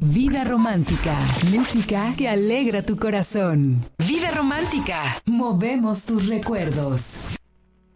Vida romántica, música que alegra tu corazón. Vida romántica, movemos tus recuerdos.